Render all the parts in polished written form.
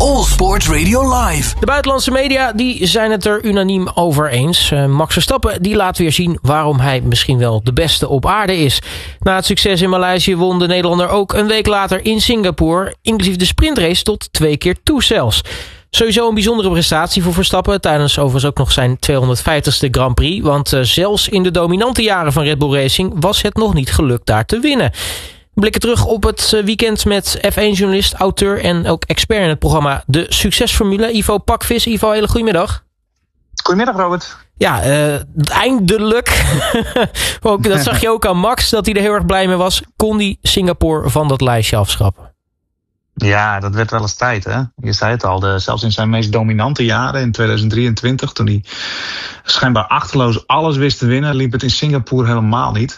All Sports Radio Live. De buitenlandse media die zijn het er unaniem over eens. Max Verstappen die laat weer zien waarom hij misschien wel de beste op aarde is. Na het succes in Maleisië won de Nederlander ook een week later in Singapore, inclusief de sprintrace tot 2 keer toe zelfs. Sowieso een bijzondere prestatie voor Verstappen, tijdens overigens ook nog zijn 250ste Grand Prix. Want zelfs in de dominante jaren van Red Bull Racing was het nog niet gelukt daar te winnen. We blikken terug op het weekend met F1-journalist, auteur en ook expert in het programma De Succesformule, Ivo Pakvis. Ivo, hele goedemiddag. Goedemiddag, Robert. Ja, eindelijk. Dat zag je ook aan Max, dat hij er heel erg blij mee was. Kon hij Singapore van dat lijstje afschrappen? Ja, dat werd wel eens tijd, hè. Je zei het al, zelfs in zijn meest dominante jaren, in 2023... toen hij schijnbaar achterloos alles wist te winnen, liep het in Singapore helemaal niet.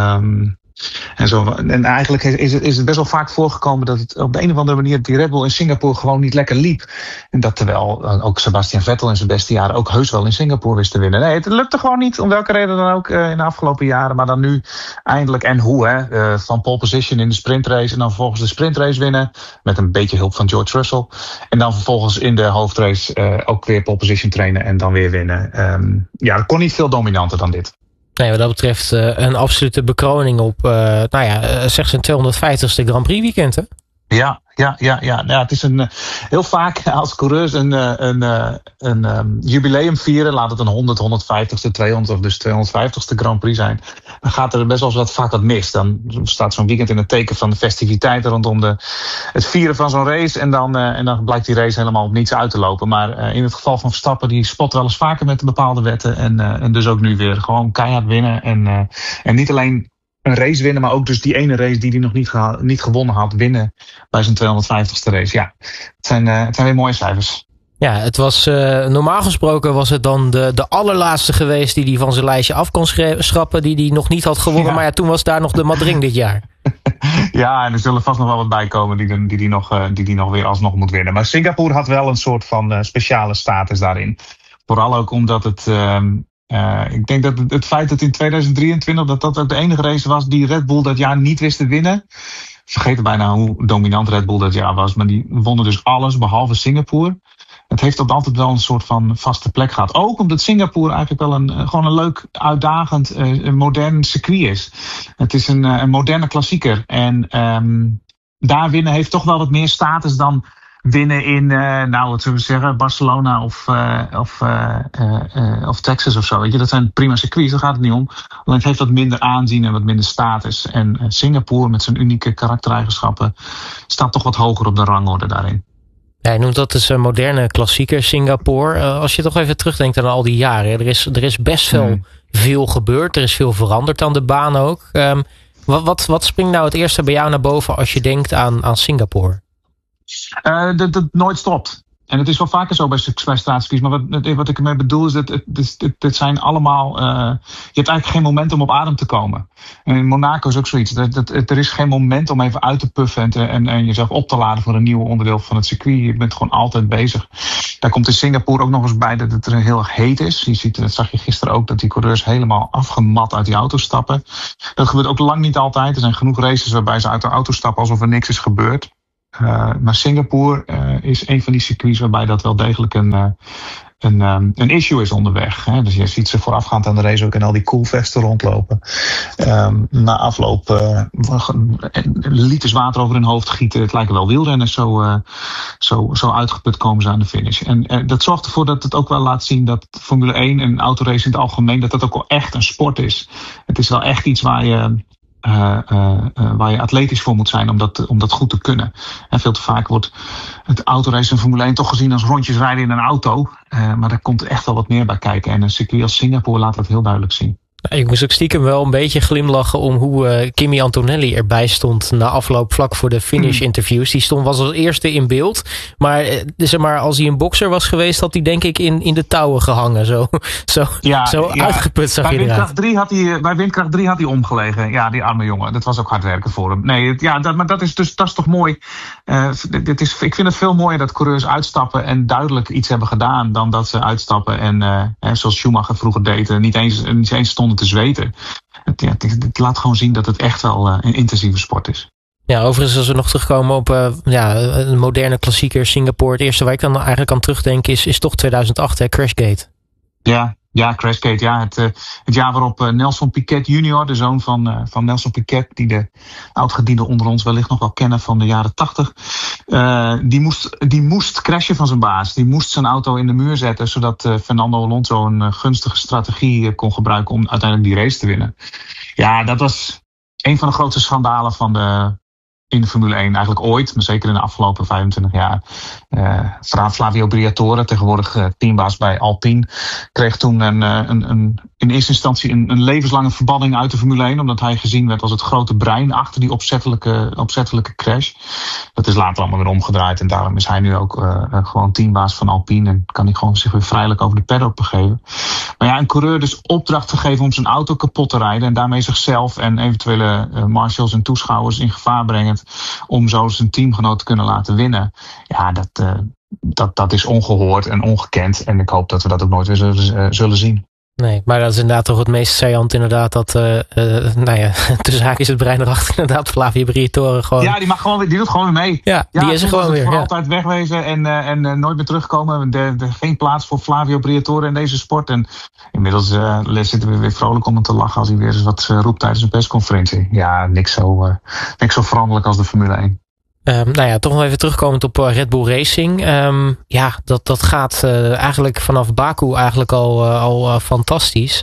En eigenlijk is het best wel vaak voorgekomen dat het op de een of andere manier die Red Bull in Singapore gewoon niet lekker liep. En dat terwijl ook Sebastian Vettel in zijn beste jaren ook heus wel in Singapore wist te winnen. Nee, het lukte gewoon niet, om welke reden dan ook in de afgelopen jaren. Maar dan nu eindelijk, en hoe hè, van pole position in de sprintrace en dan vervolgens de sprintrace winnen. Met een beetje hulp van George Russell. En dan vervolgens in de hoofdrace ook weer pole position trainen en dan weer winnen. Dat kon niet veel dominanter dan dit. Nee, wat dat betreft een absolute bekroning op zeg zijn 250ste Grand Prix weekend, hè? Ja, het is heel vaak als coureurs een jubileum vieren, laat het een 100ste, 200 of dus 250ste Grand Prix zijn. Dan gaat er best wel vaak wat mis. Dan staat zo'n weekend in het teken van de festiviteiten rondom het vieren van zo'n race. En dan blijkt die race helemaal op niets uit te lopen. Maar in het geval van Verstappen, die spot wel eens vaker met bepaalde wetten. En dus ook nu weer gewoon keihard winnen. En niet alleen een race winnen, maar ook dus die ene race die hij nog niet gewonnen had, winnen bij zijn 250ste race. Ja, het zijn weer mooie cijfers. Ja, het was normaal gesproken was het dan de allerlaatste geweest die hij van zijn lijstje af kon schrappen, die hij nog niet had gewonnen. Ja. Maar ja, toen was daar nog de Madring dit jaar. Ja, en er zullen vast nog wel wat bij komen die nog weer alsnog moet winnen. Maar Singapore had wel een soort van speciale status daarin. Vooral ook omdat het ik denk dat het feit dat in 2023 dat ook de enige race was die Red Bull dat jaar niet wist te winnen. Vergeten bijna hoe dominant Red Bull dat jaar was. Maar die wonnen dus alles behalve Singapore. Het heeft altijd wel een soort van vaste plek gehad. Ook omdat Singapore eigenlijk wel gewoon een leuk, uitdagend, modern circuit is. Het is een moderne klassieker. En daar winnen heeft toch wel wat meer status dan winnen in, wat zullen we zeggen, Barcelona of Texas of zo. Weet je, dat zijn prima circuits, daar gaat het niet om. Alleen het heeft wat minder aanzien en wat minder status. En Singapore met zijn unieke karaktereigenschappen staat toch wat hoger op de rangorde daarin. Ja, je noemt dat dus een moderne klassieker, Singapore. Als je toch even terugdenkt aan al die jaren. Er is best wel veel gebeurd. Er is veel veranderd aan de baan ook. Wat springt nou het eerste bij jou naar boven als je denkt aan Singapore? Dat het nooit stopt. En het is wel vaker zo bij staatscircuits. Maar wat ik ermee bedoel is dat het zijn allemaal je hebt eigenlijk geen moment om op adem te komen. En in Monaco is ook zoiets. Er is geen moment om even uit te puffen en jezelf op te laden voor een nieuw onderdeel van het circuit. Je bent gewoon altijd bezig. Daar komt in Singapore ook nog eens bij dat het er heel erg heet is. Je ziet, dat zag je gisteren ook, dat die coureurs helemaal afgemat uit die auto stappen. Dat gebeurt ook lang niet altijd. Er zijn genoeg races waarbij ze uit de auto stappen alsof er niks is gebeurd. Maar Singapore is een van die circuits waarbij dat wel degelijk een issue is onderweg. Hè? Dus je ziet ze voorafgaand aan de race ook in al die koelvesten rondlopen. Na afloop liters water over hun hoofd gieten. Het lijken wel wielrenners, zo uitgeput komen ze aan de finish. En dat zorgt ervoor dat het ook wel laat zien dat Formule 1 en autorace in het algemeen, dat ook wel echt een sport is. Het is wel echt iets waar je atletisch voor moet zijn om dat goed te kunnen. En veel te vaak wordt het autorace en Formule 1 toch gezien als rondjes rijden in een auto. Maar daar komt echt wel wat meer bij kijken. En een circuit als Singapore laat dat heel duidelijk zien. Ik moest ook stiekem wel een beetje glimlachen om hoe Kimi Antonelli erbij stond na afloop vlak voor de finish interviews. Die was als eerste in beeld. Maar zeg maar, als hij een bokser was geweest, had hij denk ik in de touwen gehangen. Zo uitgeput zag je eruit. Bij windkracht 3 had hij omgelegen. Ja, die arme jongen. Dat was ook hard werken voor hem. Nee, maar dat is toch mooi. Ik vind het veel mooier dat coureurs uitstappen en duidelijk iets hebben gedaan dan dat ze uitstappen en zoals Schumacher vroeger deed, niet eens stonden te zweten. Het laat gewoon zien dat het echt wel een intensieve sport is. Ja, overigens als we nog terugkomen op een moderne klassieker Singapore. Het eerste waar ik dan eigenlijk aan terugdenk is toch 2008, hè, Crashgate. Ja, Crashgate. Ja, het jaar waarop Nelson Piquet junior, de zoon van Nelson Piquet, die de oudgedienden onder ons wellicht nog wel kennen van de jaren 80, die moest crashen van zijn baas. Die moest zijn auto in de muur zetten, zodat Fernando Alonso een gunstige strategie kon gebruiken om uiteindelijk die race te winnen. Ja, dat was een van de grootste schandalen in de Formule 1 eigenlijk ooit, maar zeker in de afgelopen 25 jaar. Flavio Briatore, tegenwoordig teambaas bij Alpine, kreeg toen in eerste instantie een levenslange verbanning uit de Formule 1, omdat hij gezien werd als het grote brein achter die opzettelijke crash. Dat is later allemaal weer omgedraaid en daarom is hij nu ook gewoon teambaas van Alpine en kan hij gewoon zich weer vrijelijk over de paddock begeven. Maar ja, een coureur dus opdracht te geven om zijn auto kapot te rijden en daarmee zichzelf en eventuele marshals en toeschouwers in gevaar brengen om zo zijn teamgenoot te kunnen laten winnen. Ja, dat is ongehoord en ongekend. En ik hoop dat we dat ook nooit weer zullen zien. Nee, maar dat is inderdaad toch het meest saillant inderdaad. Dat, tussen haakjes het brein erachter inderdaad. Flavio Briatore gewoon. Ja, die doet gewoon weer mee. Ja, die is er gewoon weer. Voor altijd wegwezen en nooit meer terugkomen. Er geen plaats voor Flavio Briatore in deze sport. En inmiddels zitten we weer vrolijk om hem te lachen als hij weer eens wat roept tijdens een persconferentie. Ja, niks zo veranderlijk als de Formule 1. Toch nog even terugkomend op Red Bull Racing. Dat gaat eigenlijk vanaf Baku eigenlijk al fantastisch.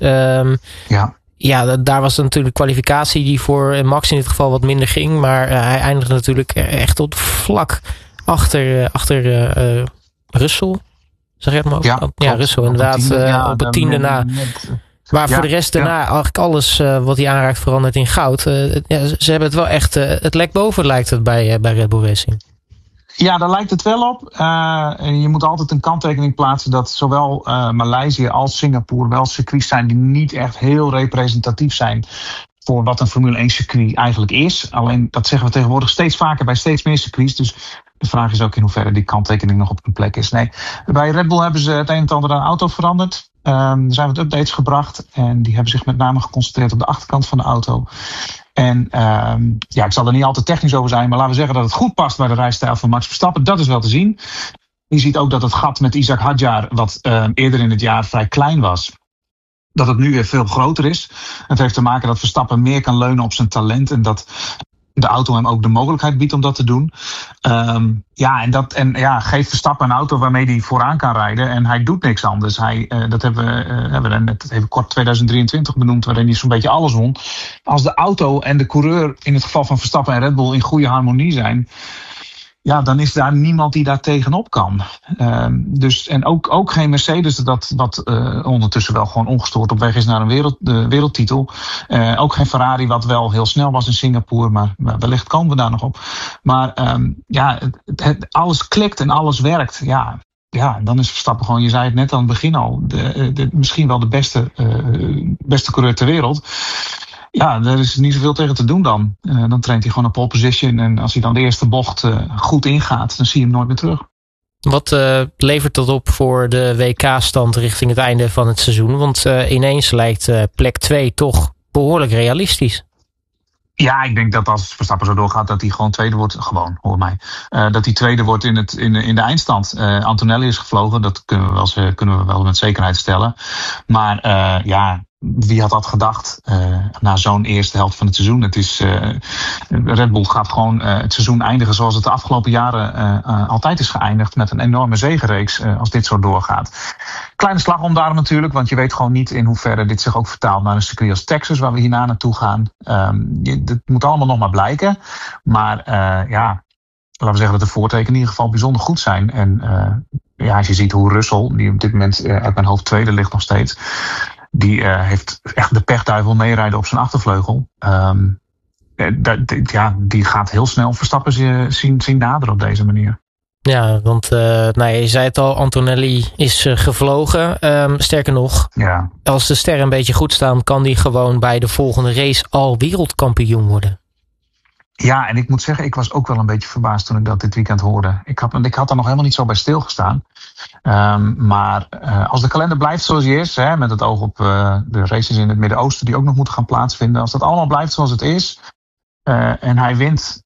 Daar was natuurlijk kwalificatie die voor Max in dit geval wat minder ging. Maar hij eindigde natuurlijk echt op vlak achter Russell. Zeg je het maar over? Ja, Russell inderdaad. Op het tiende na. Maar voor de rest daarna eigenlijk alles wat hij aanraakt verandert in goud. Ze hebben het wel echt, het lek boven lijkt het bij Red Bull Racing. Ja, daar lijkt het wel op. Je moet altijd een kanttekening plaatsen dat zowel Maleisië als Singapore wel circuits zijn die niet echt heel representatief zijn voor wat een Formule 1 circuit eigenlijk is. Alleen dat zeggen we tegenwoordig steeds vaker bij steeds meer circuits. Dus de vraag is ook in hoeverre die kanttekening nog op hun plek is. Nee, bij Red Bull hebben ze het een en ander aan de auto veranderd. Er zijn wat updates gebracht en die hebben zich met name geconcentreerd op de achterkant van de auto. En ik zal er niet altijd technisch over zijn, maar laten we zeggen dat het goed past bij de rijstijl van Max Verstappen. Dat is wel te zien. Je ziet ook dat het gat met Isaac Hadjar, wat eerder in het jaar vrij klein was, dat het nu weer veel groter is. Het heeft te maken dat Verstappen meer kan leunen op zijn talent en dat de auto hem ook de mogelijkheid biedt om dat te doen. Geeft Verstappen een auto waarmee hij vooraan kan rijden en hij doet niks anders. Dat hebben we net even kort 2023 benoemd, waarin hij zo'n beetje alles won. Als de auto en de coureur, in het geval van Verstappen en Red Bull, in goede harmonie zijn, ja, dan is daar niemand die daar tegenop kan. En ook geen Mercedes, dat ondertussen wel gewoon ongestoord op weg is naar een wereldtitel. Ook geen Ferrari, wat wel heel snel was in Singapore, maar wellicht komen we daar nog op. Maar alles klikt en alles werkt. Ja, dan is Verstappen gewoon, je zei het net aan het begin al, misschien wel de beste coureur ter wereld. Ja, daar is niet zoveel tegen te doen dan. Dan traint hij gewoon op pole position. En als hij dan de eerste bocht goed ingaat, dan zie je hem nooit meer terug. Wat levert dat op voor de WK-stand richting het einde van het seizoen? Want ineens lijkt plek 2 toch behoorlijk realistisch. Ja, ik denk dat als Verstappen zo doorgaat, dat hij gewoon tweede wordt. Gewoon, hoor mij. Dat hij tweede wordt in de eindstand. Antonelli is gevlogen, dat kunnen we wel met zekerheid stellen. Maar wie had dat gedacht na zo'n eerste helft van het seizoen? Het is Red Bull gaat gewoon het seizoen eindigen zoals het de afgelopen jaren altijd is geëindigd, met een enorme zegenreeks als dit zo doorgaat. Kleine slag om daarom natuurlijk, want je weet gewoon niet in hoeverre dit zich ook vertaalt naar een circuit als Texas, waar we hierna naartoe gaan. Het moet allemaal nog maar blijken. Maar laten we zeggen dat de voortekenen in ieder geval bijzonder goed zijn. En als je ziet hoe Russell, die op dit moment uit mijn hoofd tweede ligt nog steeds, die heeft echt de pechduivel meerijden op zijn achtervleugel. Die gaat heel snel Verstappen zien naderen op deze manier. Ja, want je zei het al, Antonelli is gevlogen. Sterker nog, als de sterren een beetje goed staan, kan die gewoon bij de volgende race al wereldkampioen worden. Ja, en ik moet zeggen, ik was ook wel een beetje verbaasd toen ik dat dit weekend hoorde. Ik had daar nog helemaal niet zo bij stilgestaan. Maar als de kalender blijft zoals die is, met het oog op de races in het Midden-Oosten die ook nog moeten gaan plaatsvinden. Als dat allemaal blijft zoals het is, En hij wint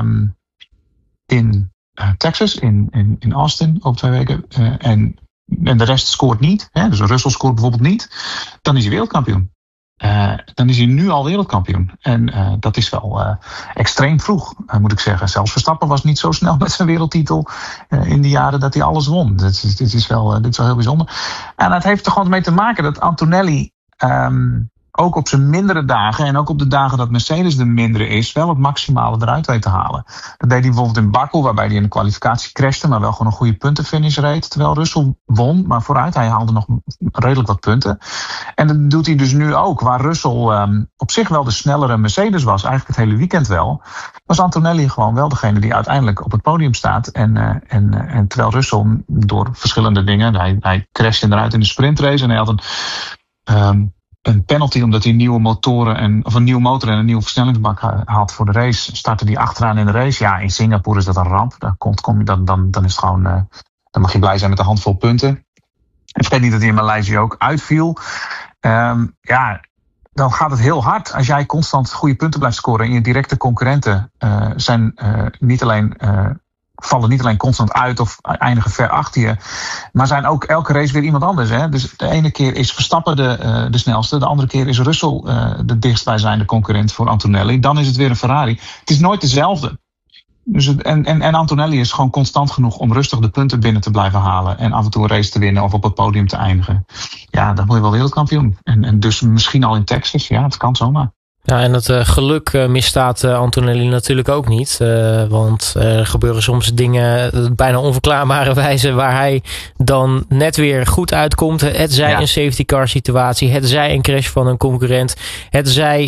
in Texas, in Austin, over 2 weken. En de rest scoort niet. Hè? Dus Russell scoort bijvoorbeeld niet. Dan is hij wereldkampioen. Dan is hij nu al wereldkampioen. En dat is wel extreem vroeg, moet ik zeggen. Zelfs Verstappen was niet zo snel met zijn wereldtitel in de jaren dat hij alles won. Dit is wel heel bijzonder. En het heeft er gewoon mee te maken dat Antonelli ook op zijn mindere dagen en ook op de dagen dat Mercedes de mindere is, wel het maximale eruit weet te halen. Dat deed hij bijvoorbeeld in Baku, waarbij hij in de kwalificatie crashte, maar wel gewoon een goede puntenfinish reed. Terwijl Russell won, maar vooruit, hij haalde nog redelijk wat punten. En dat doet hij dus nu ook, waar Russell op zich wel de snellere Mercedes was, eigenlijk het hele weekend wel, was Antonelli gewoon wel degene die uiteindelijk op het podium staat. En terwijl Russell door verschillende dingen, hij crashte eruit in de sprintrace en hij had een penalty omdat hij nieuwe motor en een nieuwe versnellingsbak had voor de race. Startte hij achteraan in de race. Ja, in Singapore is dat een ramp. Dan is het gewoon, dan mag je blij zijn met een handvol punten. En vergeet niet dat hij in Maleisië ook uitviel. Dan gaat het heel hard. Als jij constant goede punten blijft scoren en je directe concurrenten zijn vallen niet alleen constant uit of eindigen ver achter je, maar zijn ook elke race weer iemand anders. Hè? Dus de ene keer is Verstappen de snelste, de andere keer is Russell de dichtstbijzijnde concurrent voor Antonelli. Dan is het weer een Ferrari. Het is nooit dezelfde. Dus en Antonelli is gewoon constant genoeg om rustig de punten binnen te blijven halen en af en toe een race te winnen of op het podium te eindigen. Ja, dan word je wel wereldkampioen. En dus misschien al in Texas. Ja, het kan zomaar. Ja, en het geluk misstaat Antonelli natuurlijk ook niet. Want er gebeuren soms dingen op bijna onverklaarbare wijze waar hij dan net weer goed uitkomt. Het zij een safety car situatie. Het zij een crash van een concurrent. Het zij,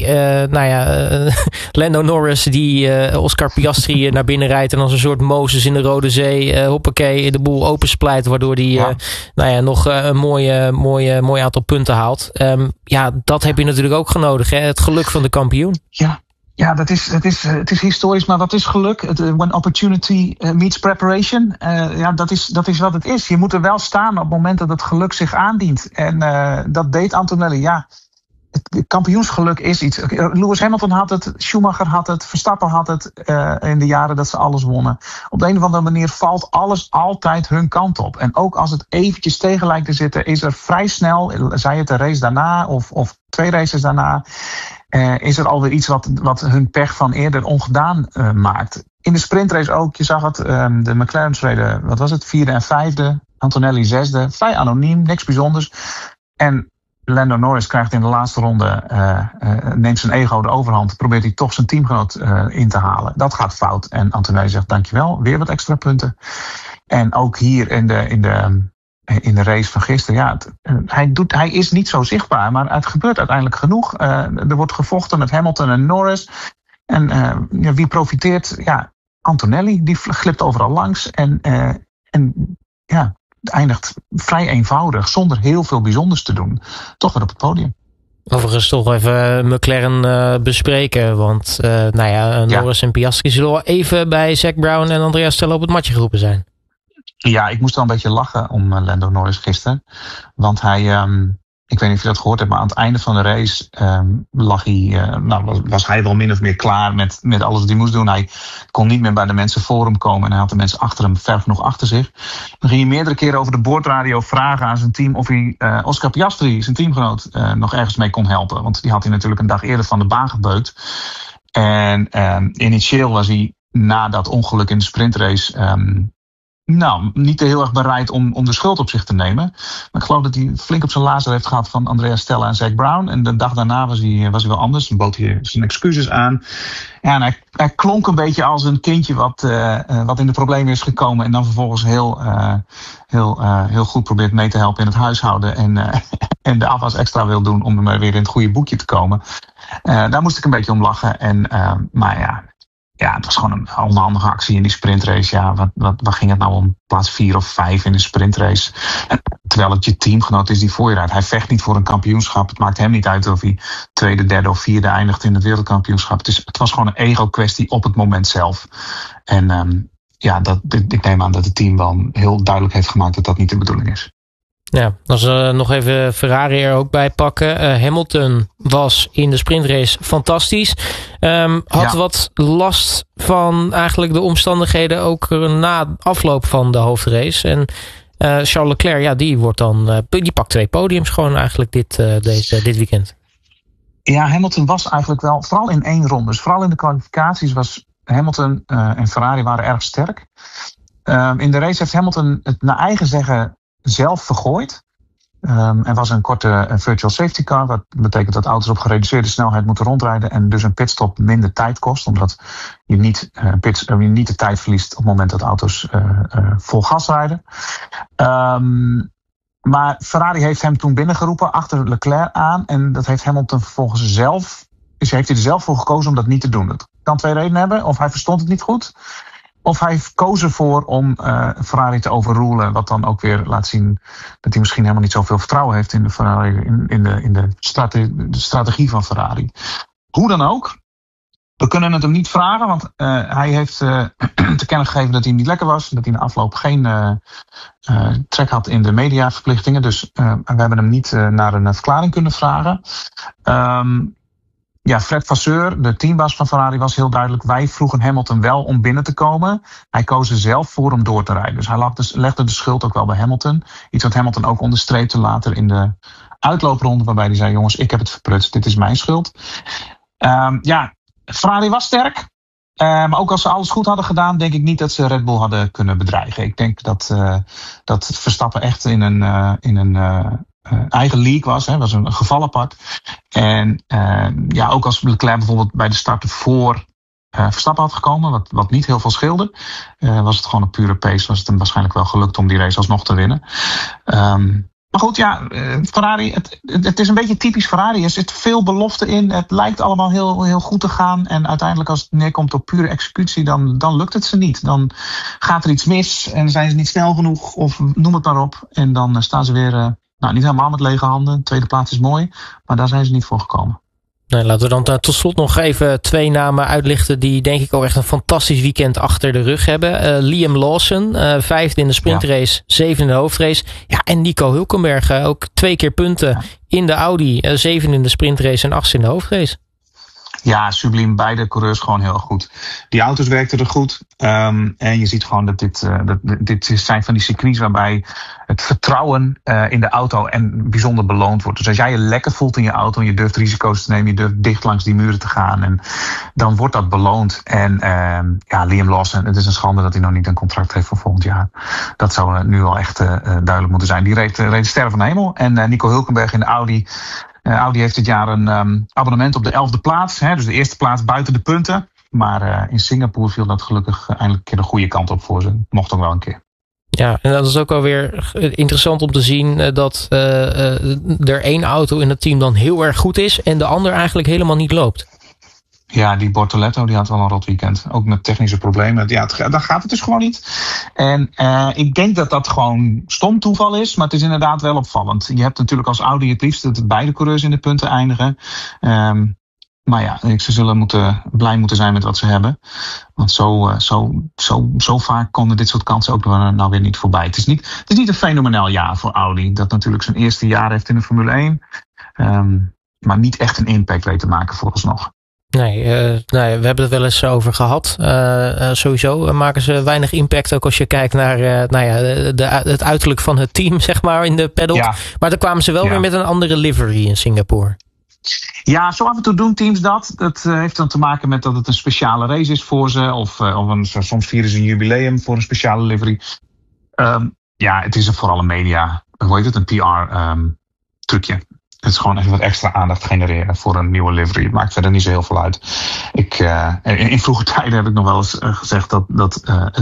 Lando Norris die Oscar Piastri naar binnen rijdt en als een soort Mozes in de Rode Zee hoppakee de boel opensplijt waardoor hij nog een mooi aantal punten haalt. Dat heb je natuurlijk ook genodig. Hè? Het geluk van de kampioen. Ja, het is historisch, maar wat is geluk? When opportunity meets preparation. Dat is wat het is. Je moet er wel staan op het moment dat het geluk zich aandient. En dat deed Antonelli. Ja, het kampioensgeluk is iets. Lewis Hamilton had het, Schumacher had het, Verstappen had het in de jaren dat ze alles wonnen. Op de een of andere manier valt alles altijd hun kant op. En ook als het eventjes tegen lijkt te zitten, is er vrij snel, zij het de race daarna of 2 races daarna, is er alweer iets wat hun pech van eerder ongedaan maakt. In de sprintrace ook, je zag het, de McLaren's reden, wat was het, 4e en 5e, Antonelli 6e, vrij anoniem, niks bijzonders. En Lando Norris krijgt in de laatste ronde, neemt zijn ego de overhand, probeert hij toch zijn teamgenoot in te halen. Dat gaat fout en Antonelli zegt dankjewel, weer wat extra punten. En ook hier in de race van gisteren, hij is niet zo zichtbaar, maar het gebeurt uiteindelijk genoeg. Er wordt gevochten met Hamilton en Norris. En wie profiteert? Ja, Antonelli, die glipt overal langs. Eindigt vrij eenvoudig, zonder heel veel bijzonders te doen. Toch weer op het podium. Overigens toch even McLaren bespreken. Want Norris en Piastri zullen wel even bij Zac Brown en Andrea Stella op het matje geroepen zijn. Ja, ik moest wel een beetje lachen om Lando Norris gisteren. Want hij, ik weet niet of je dat gehoord hebt, maar aan het einde van de race was hij wel min of meer klaar met alles wat hij moest doen. Hij kon niet meer bij de mensen voor hem komen en hij had de mensen achter hem ver genoeg achter zich. Dan ging hij meerdere keren over de boordradio vragen aan zijn team of hij Oscar Piastri, zijn teamgenoot, nog ergens mee kon helpen. Want die had hij natuurlijk een dag eerder van de baan gebeukt. En initieel was hij na dat ongeluk in de sprintrace niet heel erg bereid om de schuld op zich te nemen. Maar ik geloof dat hij flink op zijn lazer heeft gehad van Andrea Stella en Zac Brown. En de dag daarna was hij wel anders. Dan bood hij zijn excuses aan. Ja, en hij klonk een beetje als een kindje wat in de problemen is gekomen. En dan vervolgens heel goed probeert mee te helpen in het huishouden. En de afwas extra wil doen om weer in het goede boekje te komen. Daar moest ik een beetje om lachen. Ja, het was gewoon een onhandige actie in die sprintrace. Ja, wat ging het nou om? Plaats 4 of 5 in een sprintrace. Terwijl het je teamgenoot is die voor je rijdt. Hij vecht niet voor een kampioenschap. Het maakt hem niet uit of hij 2e, 3e of 4e eindigt in het wereldkampioenschap. Het was gewoon een ego-kwestie op het moment zelf. En ik neem aan dat het team wel heel duidelijk heeft gemaakt dat dat niet de bedoeling is. Ja, als we nog even Ferrari er ook bij pakken. Hamilton was in de sprintrace fantastisch. Had wat last van eigenlijk de omstandigheden ook na afloop van de hoofdrace. En Charles Leclerc, die pakt 2 podiums gewoon eigenlijk dit weekend. Ja, Hamilton was eigenlijk wel, vooral in 1 ronde. Dus vooral in de kwalificaties was Hamilton en Ferrari waren erg sterk. In de race heeft Hamilton het naar eigen zeggen zelf vergooid. Er was een korte virtual safety car. Wat betekent dat auto's op gereduceerde snelheid moeten rondrijden. En dus een pitstop minder tijd kost. Omdat je niet de tijd verliest op het moment dat auto's vol gas rijden. Maar Ferrari heeft hem toen binnengeroepen achter Leclerc aan. En dat heeft Hamilton vervolgens zelf. Dus heeft hij er zelf voor gekozen om dat niet te doen. Dat kan 2 redenen hebben. Of hij verstond het niet goed. Of hij koos ervoor om Ferrari te overrulen. Wat dan ook weer laat zien dat hij misschien helemaal niet zoveel vertrouwen heeft in de Ferrari, in de strategie van Ferrari. Hoe dan ook. We kunnen het hem niet vragen, want hij heeft te kennen gegeven dat hij niet lekker was. Dat hij in de afloop geen trek had in de mediaverplichtingen. Dus we hebben hem niet naar een verklaring kunnen vragen. Fred Vasseur, de teambaas van Ferrari, was heel duidelijk. Wij vroegen Hamilton wel om binnen te komen. Hij koos er zelf voor om door te rijden. Dus hij legde de schuld ook wel bij Hamilton. Iets wat Hamilton ook onderstreepte later in de uitloopronde. Waarbij hij zei, jongens, ik heb het verprutst. Dit is mijn schuld. Ferrari was sterk. Maar ook als ze alles goed hadden gedaan, denk ik niet dat ze Red Bull hadden kunnen bedreigen. Ik denk dat Verstappen echt in een eigen league was. Was een geval apart. En ook als Leclerc bijvoorbeeld bij de start voor Verstappen had gekomen, wat niet heel veel scheelde, was het gewoon een pure pace. Was het hem waarschijnlijk wel gelukt om die race alsnog te winnen. Maar goed, Ferrari, het is een beetje typisch Ferrari. Er zit veel belofte in. Het lijkt allemaal heel, heel goed te gaan. En uiteindelijk als het neerkomt op pure executie, dan lukt het ze niet. Dan gaat er iets mis en zijn ze niet snel genoeg of noem het maar op. En dan staan ze weer niet helemaal met lege handen. Tweede plaats is mooi, maar daar zijn ze niet voor gekomen. Nee, laten we dan tot slot nog even 2 namen uitlichten die denk ik ook echt een fantastisch weekend achter de rug hebben. Liam Lawson, 5e in de sprintrace, 7e in de hoofdrace. Ja, en Nico Hülkenberg, ook 2 keer punten in de Audi, 7e in de sprintrace en 8e in de hoofdrace. Ja, subliem. Beide coureurs gewoon heel goed. Die auto's werkten er goed. En je ziet gewoon dat dit zijn van die circuits waarbij het vertrouwen in de auto en bijzonder beloond wordt. Dus als jij je lekker voelt in je auto en je durft risico's te nemen, je durft dicht langs die muren te gaan, en dan wordt dat beloond. En Liam Lawson, het is een schande dat hij nog niet een contract heeft voor volgend jaar. Dat zou nu al echt duidelijk moeten zijn. Die reed sterren van de hemel. En Nico Hülkenberg in de Audi. Audi heeft dit jaar een abonnement op de 11e plaats. Dus de eerste plaats buiten de punten. Maar in Singapore viel dat gelukkig eindelijk een keer de goede kant op voor ze. Mocht ook wel een keer. Ja, en dat is ook alweer interessant om te zien dat er 1 auto in het team dan heel erg goed is en de ander eigenlijk helemaal niet loopt. Ja, die Bortoletto die had wel een rot weekend. Ook met technische problemen. Ja, dan gaat het dus gewoon niet. En ik denk dat dat gewoon stom toeval is. Maar het is inderdaad wel opvallend. Je hebt natuurlijk als Audi het liefst dat beide coureurs in de punten eindigen. Maar ja, ze zullen blij moeten zijn met wat ze hebben. Want zo vaak konden dit soort kansen ook nou weer niet voorbij. Het is niet een fenomenaal jaar voor Audi. Dat natuurlijk zijn eerste jaar heeft in de Formule 1. Maar niet echt een impact weet te maken vooralsnog. Nee, we hebben het wel eens over gehad. Sowieso maken ze weinig impact. Ook als je kijkt naar het uiterlijk van het team, zeg maar, in de paddock. Ja. Maar dan kwamen ze wel weer met een andere livery in Singapore. Ja, zo af en toe doen teams dat. Dat heeft dan te maken met dat het een speciale race is voor ze. Of soms vieren ze een jubileum voor een speciale livery. Het is vooral een media, een PR-trucje. Het is gewoon even wat extra aandacht genereren voor een nieuwe livery. Het maakt verder niet zo heel veel uit. In vroege tijden heb ik nog wel eens gezegd dat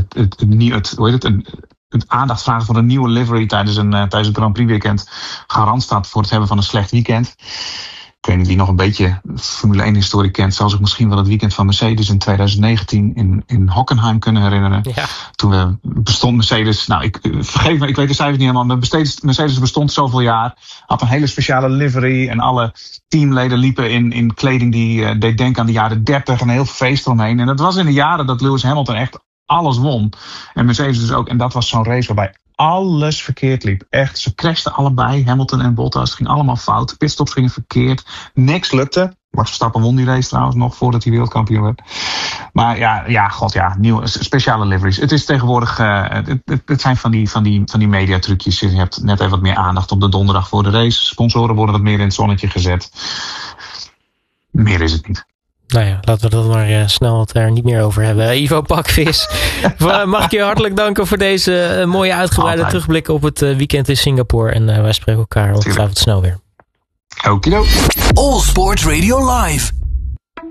het aandacht vragen voor een nieuwe livery tijdens een Grand Prix weekend garant staat voor het hebben van een slecht weekend. Ik weet niet wie nog een beetje Formule 1 historie kent. Zou zich misschien wel het weekend van Mercedes in 2019 in Hockenheim kunnen herinneren. Ja. Toen bestond Mercedes, vergeef me, ik weet de cijfers niet helemaal. Maar Mercedes bestond zoveel jaar. Had een hele speciale livery. En alle teamleden liepen in kleding die deed denken aan de jaren 30. En een heel feest eromheen. En dat was in de jaren dat Lewis Hamilton echt alles won. En Mercedes dus ook. En dat was zo'n race waarbij alles verkeerd liep. Echt, ze crashten allebei. Hamilton en Bottas. Het ging allemaal fout. Pitstops gingen verkeerd. Niks lukte. Max Verstappen won die race trouwens nog voordat hij wereldkampioen werd. Maar nieuwe speciale liveries. Het is tegenwoordig, het zijn van die mediatrucjes. Je hebt net even wat meer aandacht op de donderdag voor de race. Sponsoren worden wat meer in het zonnetje gezet. Meer is het niet. Nou ja, laten we dat maar snel het er niet meer over hebben. Ivo Pakvis, mag ik je hartelijk danken voor deze mooie uitgebreide terugblik op het weekend in Singapore. En wij spreken elkaar ongetwijfeld snel weer. Okido. All Sports Radio Live.